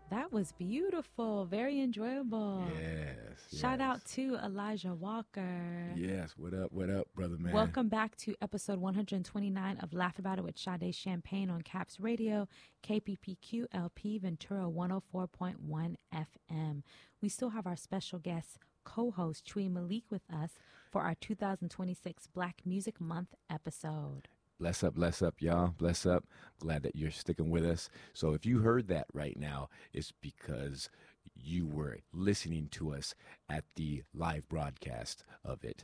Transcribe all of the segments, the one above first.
That was beautiful. Very enjoyable. Yes. Shout out to Elijah Walker. Yes. What up, brother man? Welcome back to episode 129 of Laugh About It with Sade Champagne on Caps Radio, KPPQ LP Ventura 104.1 FM. We still have our special guest co-host Chui Malik with us for our 2026 Black Music Month episode. Bless up, y'all. Bless up. Glad that you're sticking with us. So if you heard that right now, it's because you were listening to us at the live broadcast of it.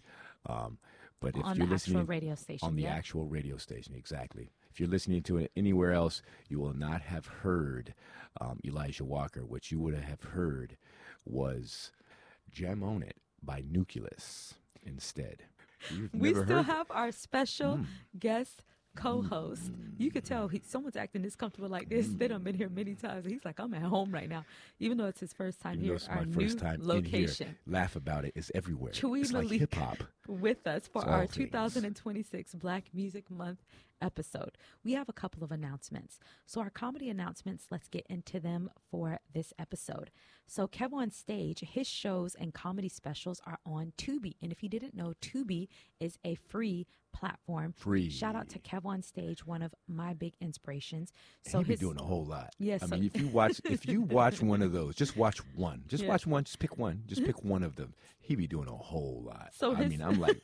But if on you're the listening actual radio station, on the actual radio station, exactly. If you're listening to it anywhere else, you will not have heard Elijah Walker. What you would have heard was Jam On It by Nucleus instead. We still have our special guest co-host. You could tell someone's acting this comfortable like this. They done been here many times. He's like, I'm at home right now, even though it's his first time here. It's our my new first time location. In here. Laugh About It is everywhere. Chui it's like Malik hip hop with us for It's our all things. 2026 Black Music Month episode. We have a couple of announcements. So our comedy announcements, let's get into them for this episode. So Kev on Stage, his shows and comedy specials are on Tubi. And if you didn't know, Tubi is a free platform. Free. Shout out to Kev on Stage, one of my big inspirations. So he be doing a whole lot. Yes. I mean, if you watch one of those, just watch one. Just Yeah. watch one. Just pick one. Just pick one of them. He be doing a whole lot. So I mean, I'm like,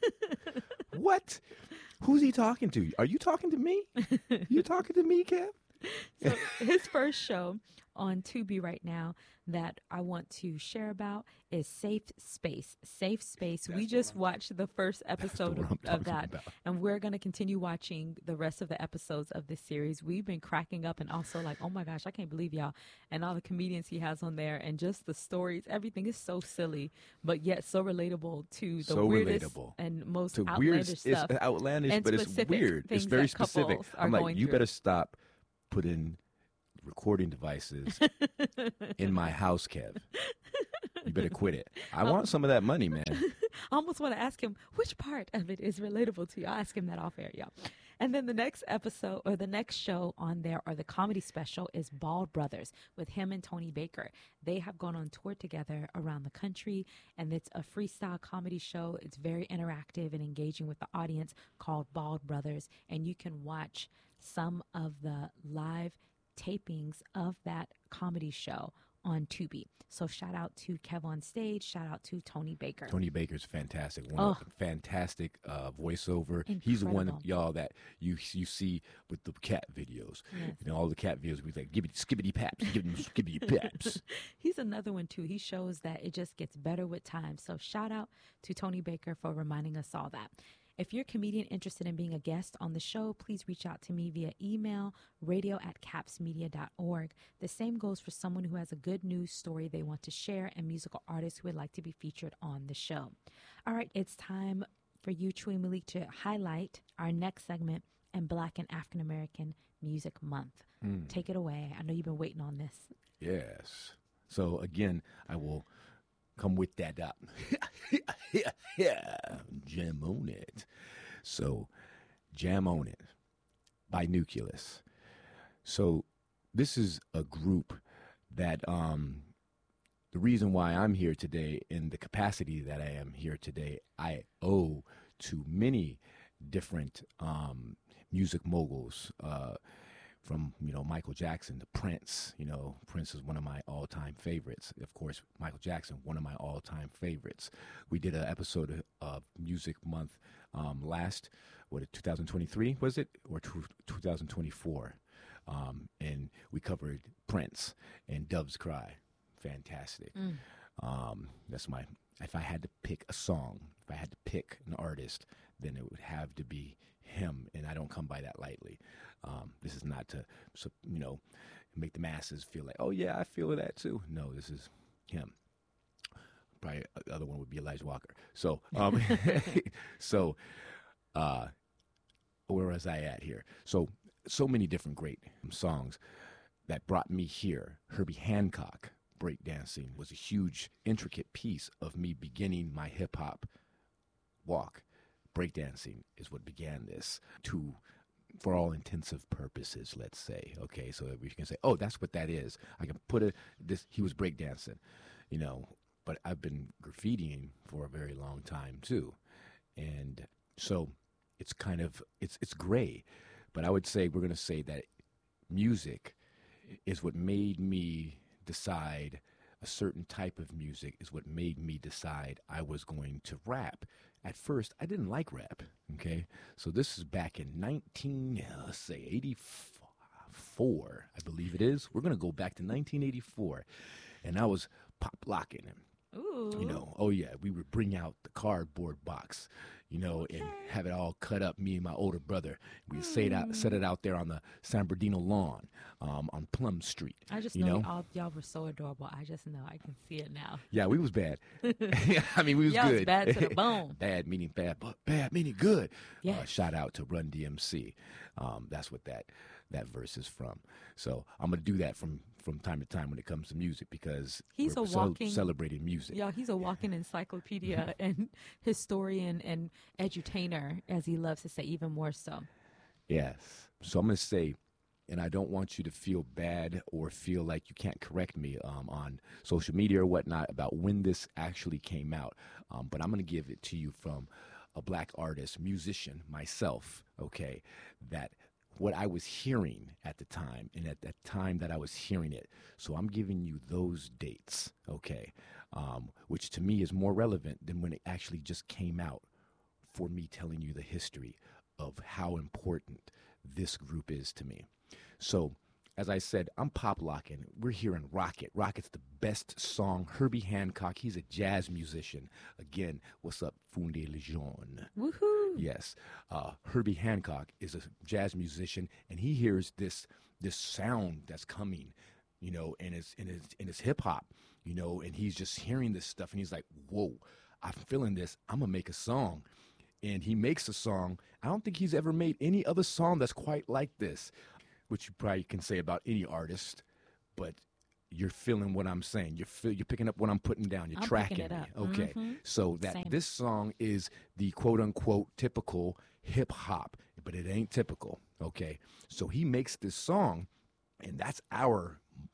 what? Who's he talking to? Are you talking to me? You talking to me, Kev? So his first show on Tubi right now that I want to share about is Safe Space. Safe Space. We just watched the first episode what I'm of that, talking about. and we're going to continue watching the rest of the episodes of this series. We've been cracking up and also like, oh my gosh, I can't believe y'all, and all the comedians he has on there, and just the stories. Everything is so silly, but yet so relatable to the So weirdest relatable. and most To outlandish weird, stuff. it's outlandish, and but it's specific weird. It's things very that specific. couples are I'm like, going you through. better stop putting recording devices in my house, Kev. You better quit it. I want some of that money, man. I almost want to ask him which part of it is relatable to you. I'll ask him that off air, y'all. And then the next episode or the next show on there or the comedy special is Bald Brothers with him and Tony Baker. They have gone on tour together around the country, and it's a freestyle comedy show. It's very interactive and engaging with the audience called Bald Brothers. And you can watch some of the live tapings of that comedy show on Tubi. So shout out to Kev on Stage. Shout out to Tony Baker. Tony Baker's fantastic. Fantastic voiceover. He's the one, Incredible. y'all, that you see with the cat videos. Yes. You know, all the cat videos, we like, skibbity paps, give them skibbity paps. He's another one too. He shows that it just gets better with time. So shout out to Tony Baker for reminding us all that. If you're a comedian interested in being a guest on the show, please reach out to me via email, radio@capsmedia.org. The same goes for someone who has a good news story they want to share and musical artists who would like to be featured on the show. All right, it's time for you, Chui Malik, to highlight our next segment in Black and African American Music Month. Take it away. I know you've been waiting on this. Yes. So again, I will come with that up. Jam On It. So, Jam On It by Nucleus. So, this is a group that the reason why I'm here today in the capacity that I am here today, I owe to many different music moguls, from, Michael Jackson to Prince. Prince is one of my all-time favorites. Of course, Michael Jackson, one of my all-time favorites. We did an episode of Music Month last, 2023 was it? Or 2024? And we covered Prince and Doves Cry. Fantastic. That's if I had to pick a song, if I had to pick an artist, then it would have to be him, and I don't come by that lightly. This is not to, make the masses feel like, oh yeah, I feel that too. No, this is him. Probably the other one would be Elijah Walker. So, where was I at here? So many different great songs that brought me here. Herbie Hancock, breakdancing, was a huge, intricate piece of me beginning my hip-hop walk. Breakdancing is what began this. To for all intensive purposes, let's say. Okay, so we can say, oh, that's what that is. I can put it. This he was breakdancing, you know. But I've been graffitiing for a very long time too, and so it's kind of it's gray. But I would say we're going to say that music is what made me decide. A certain type of music is what made me decide I was going to rap. At first, I didn't like rap. Okay, so this is back in 1984, I believe it is. We're gonna go back to 1984, and I was pop locking him. Ooh. You know, oh yeah, we would bring out the cardboard box, you know, and have it all cut up. Me and my older brother, we set it out there on the San Bernardino lawn, on Plum Street. I just you know y'all were so adorable. I just know I can see it now. Yeah, we was bad. I mean, we was Y'all good. was bad to the bone. Bad meaning bad, but bad meaning good. Yes. Shout out to Run DMC. That's what that verse is from. So I'm gonna do that from time to time when it comes to music because He's we're a walking celebrating music. Yeah, he's a walking encyclopedia and historian and edutainer, as he loves to say, even more so. Yes. So I'm going to say, and I don't want you to feel bad or feel like you can't correct me on social media or whatnot about when this actually came out. But I'm going to give it to you from a black artist, musician, myself, okay, that what I was hearing at the time and at that time that I was hearing it. So I'm giving you those dates, okay, which to me is more relevant than when it actually just came out for me telling you the history of how important this group is to me. So, as I said, I'm pop locking. We're hearing Rocket. Rocket's the best song. Herbie Hancock, he's a jazz musician. Again, what's up, Funde Legion? Woohoo! Yes. Herbie Hancock is a jazz musician, and he hears this sound that's coming, you know, and it's hip hop, you know, and he's just hearing this stuff, and he's like, whoa, I'm feeling this. I'm going to make a song. And he makes a song. I don't think he's ever made any other song that's quite like this, which you probably can say about any artist, but you're feeling what I'm saying. You're picking up what I'm putting down. You're tracking picking it me. up. Okay. Mhm. So that Same. this song is the quote unquote typical hip hop, but it ain't typical. Okay. So he makes this song, and that's our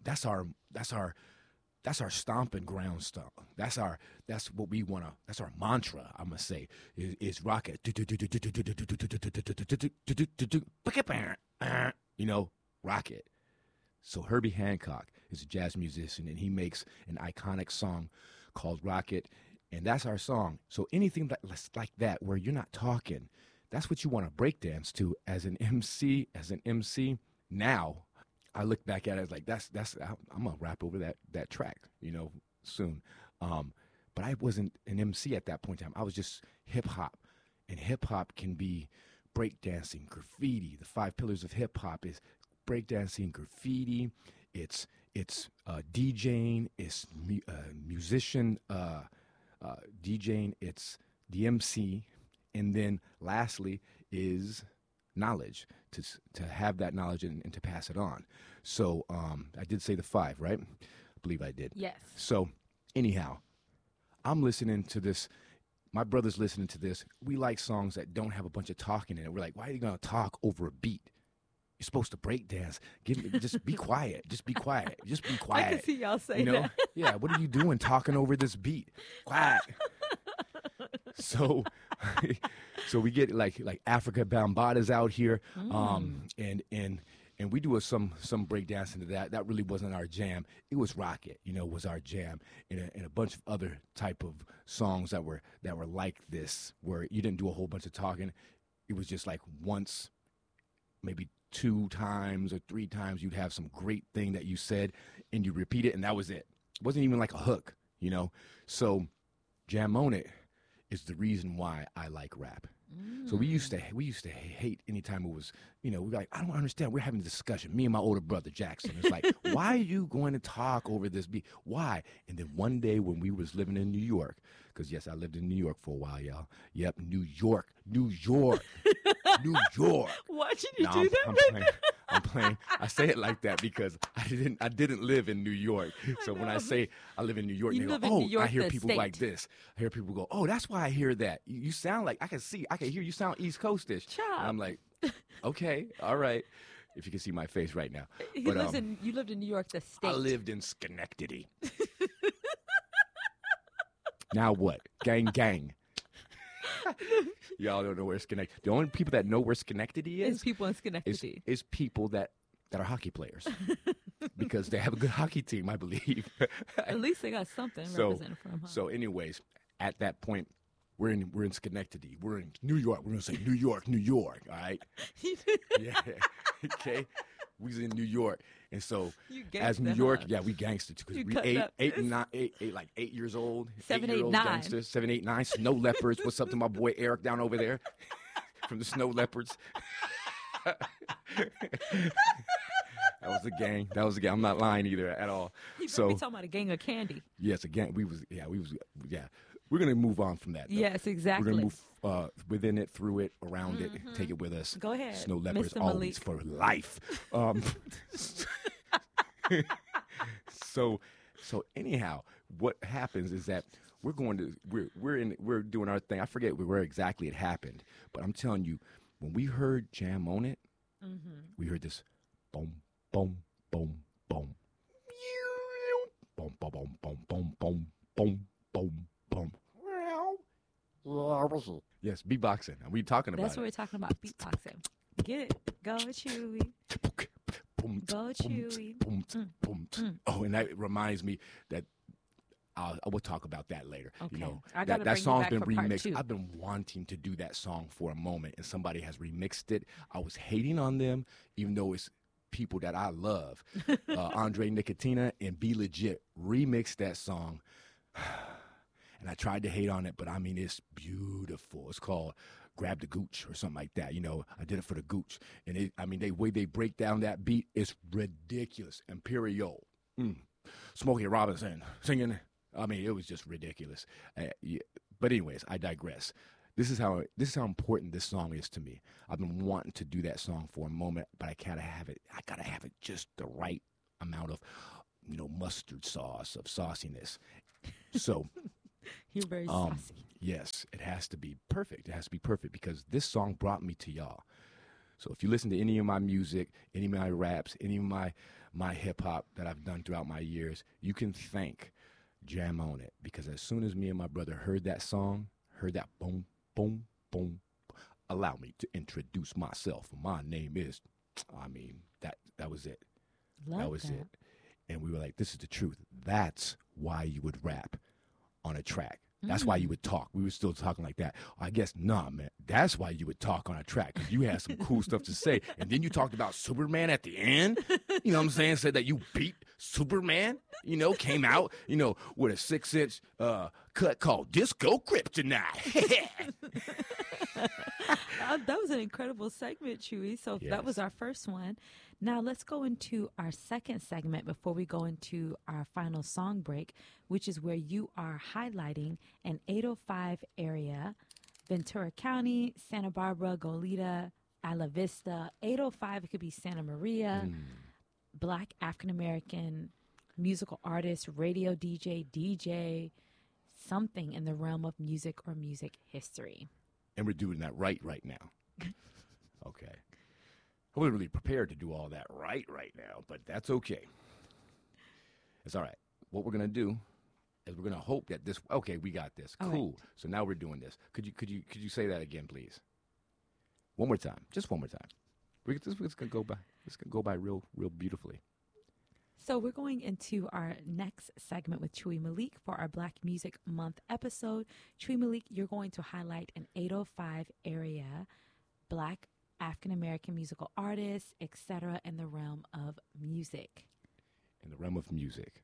stomping ground song. That's what we want to, that's our mantra, I'm going to say, is rocket. You know, rocket. So Herbie Hancock is a jazz musician, and he makes an iconic song called Rocket, and that's our song. So anything like that where you're not talking, that's what you want to breakdance to as an MC. Now, I look back at it like I'm gonna rap over that track, you know, soon. But I wasn't an MC at that point in time. I was just hip hop, and hip hop can be breakdancing, graffiti. The 5 pillars of hip hop is breakdancing, graffiti. It's DJing. It's musician DJing. It's the MC, and then lastly is knowledge, to have that knowledge and to pass it on. So I did say the 5, right? I believe I did. Yes. So anyhow, I'm listening to this. My brother's listening to this. We like songs that don't have a bunch of talking in it. We're like, why are you going to talk over a beat? You're supposed to break dance. Just be quiet. Just be quiet. Just be quiet. I can see y'all say you know? that. Yeah, what are you doing talking over this beat? Quiet. So we get like Africa Bambaata's out here, and we do some breakdancing to that. That really wasn't our jam. It was Rocket, you know, was our jam, and a bunch of other type of songs that were like this, where you didn't do a whole bunch of talking. It was just like once, maybe 2 times or 3 times, you'd have some great thing that you said, and you repeat it, and that was it. It wasn't even like a hook, you know. So Jam On It is the reason why I like rap. So we used to hate anytime it was, you know, we're like, I don't understand. We're having a discussion. Me and my older brother Jackson. It's like, why are you going to talk over this beat? Why? And then one day when we was living in New York, because yes, I lived in New York for a while, y'all. Yep, New York. New York. Why did you No, do that? I'm playing. I say it like that because I didn't live in New York. So when I say I live in New York, You they go, live in oh, New York, I hear the people state. like this. I hear people go, oh, that's why I hear that. You sound like, I can hear you sound East Coastish. Child. And I'm like, Okay, all right. If you can see my face right now. You lived in New York, the state. I lived in Schenectady. Now what? Gang, gang. Y'all don't know where Schenectady. The only people that know where Schenectady It's people in Schenectady. is people that are hockey players because they have a good hockey team, I believe. At least they got something represented from home. So, anyways, at that point, we're in Schenectady. We're in New York. We're gonna say New York, New York. All right. Yeah. Okay. We was in New York, and so as New York, yeah, we gangster too because we 8 years old, 7, 8, 8-year-old 9. gangsters, 7, 8, 9, Snow Leopards. What's up to my boy Eric down over there from the Snow Leopards? That was a gang. I'm not lying either at all. He so be talking about a gang of candy. Yes, a gang. We're gonna move on from that, though. Yes, exactly. We're gonna move within it, through it, around it, take it with us. Go ahead. Snow Leopards Mr. always for life. So anyhow, what happens is that we're doing our thing. I forget where exactly it happened, but I'm telling you, when we heard Jam on It, we heard this boom, boom, boom, boom, boom, boom, boom, boom, boom, boom, boom, boom, boom. Yes, beatboxing. And we talking about That's what we're talking about, beatboxing. Get it. Go, Chewy. Go, Chewy. Oh, and that reminds me that I will talk about that later. Okay. You know, I gotta that bring song's you been back for part remixed. 2. I've been wanting to do that song for a moment, and somebody has remixed it. I was hating on them, even though it's people that I love. Andre Nicotina and Be Legit remixed that song. And I tried to hate on it, but I mean, it's beautiful. It's called Grab the Gooch or something like that. You know, I did it for the Gooch. And the way they break down that beat is ridiculous. Imperial. Smokey Robinson singing. I mean, it was just ridiculous. But anyways, I digress. This is how important this song is to me. I've been wanting to do that song for a moment, but I gotta have it just the right amount of, mustard sauce, of sauciness. So you're very saucy. Yes, it has to be perfect. It has to be perfect because this song brought me to y'all. So if you listen to any of my music, any of my raps, any of my hip hop that I've done throughout my years, you can thank Jam on It, because as soon as me and my brother heard that song, heard that boom, boom, boom, allow me to introduce myself. My name is, that was it. That was it. And we were like, this is the truth. That's why you would rap on a track. That's why you would talk. We were still talking like that. I guess, nah, man. That's why you would talk on a track, because you had some cool stuff to say. And then you talked about Superman at the end. You know what I'm saying? Said that you beat Superman, came out, with a 6-inch cut called Disco Kryptonite. That was an incredible segment, Chewy. So yes. That was our first one. Now let's go into our second segment before we go into our final song break, which is where you are highlighting an 805 area, Ventura County, Santa Barbara, Goleta, Isla Vista. 805, it could be Santa Maria, Black African-American musical artist, radio DJ, something in the realm of music or music history. And we're doing that right now. Okay. I wasn't really prepared to do all that right now, but that's okay. It's all right. What we're going to do is we're going to hope that this, okay, we got this. All cool. Right. So now we're doing this. Could you say that again, please? One more time. Just one more time. This is going to go by. This can go by real beautifully. So we're going into our next segment with Chewy Malik for our Black Music Month episode. Chewy Malik, you're going to highlight an 805 area Black African-American musical artists, etc., in the realm of music. In the realm of music.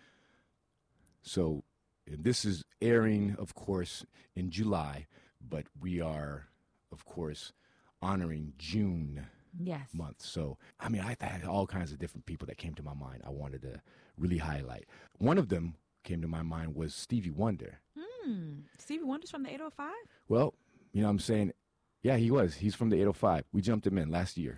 So this is airing, of course, in July, but we are, of course, honoring June month. So, I had all kinds of different people that came to my mind I wanted to really highlight. One of them came to my mind was Stevie Wonder. Stevie Wonder's from the 805? Well, what I'm saying, yeah, he was. He's from the 805. We jumped him in last year.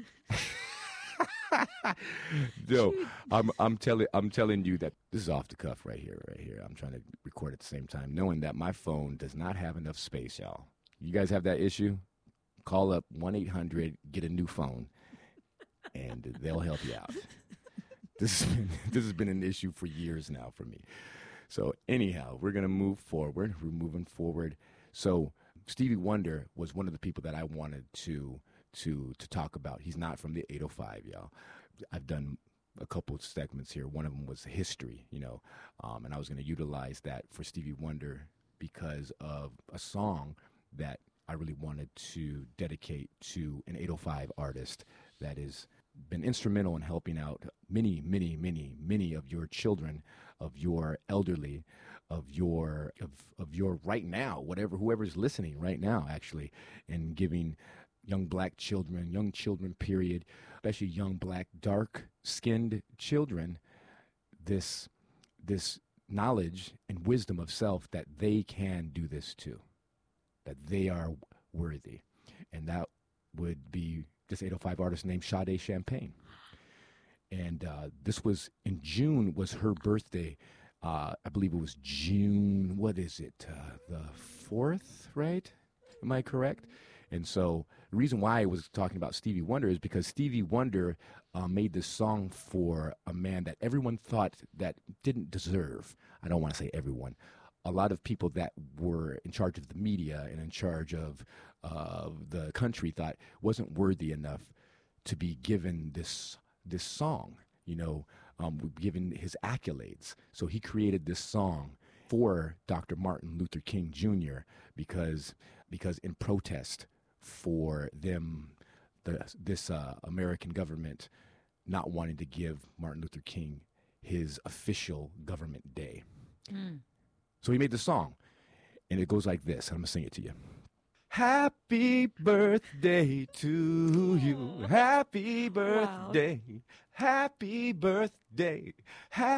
No, I'm telling you that this is off the cuff right here. I'm trying to record at the same time, knowing that my phone does not have enough space, y'all. You guys have that issue? call up 1-800, get a new phone, and they'll help you out. This has been an issue for years now for me. So anyhow, we're going to move forward. We're moving forward. So Stevie Wonder was one of the people that I wanted to talk about. He's not from the 805, y'all. I've done a couple of segments here. One of them was history, and I was going to utilize that for Stevie Wonder because of a song that I really wanted to dedicate to an 805 artist that has been instrumental in helping out many, many, many, many of your children, of your elderly, of your right now, whoever's listening right now, actually, and giving young children, period, especially young black dark-skinned children, this knowledge and wisdom of self that they can do this too, that they are worthy, and that would be this 805 artist named Sade Champagne. And this was in June, was her birthday. I believe it was June, what is it, the 4th, right? Am I correct? And so the reason why I was talking about Stevie Wonder is because Stevie Wonder made this song for a man that everyone thought that didn't deserve. I don't want to say everyone. A lot of people that were in charge of the media and in charge of the country thought wasn't worthy enough to be given this song, given his accolades. So he created this song for Dr. Martin Luther King Jr. because in protest for this American government not wanting to give Martin Luther King his official government day. Mm. So he made the song, and it goes like this. I'm going to sing it to you. Happy birthday to you. Happy birthday. Wow. Happy birthday.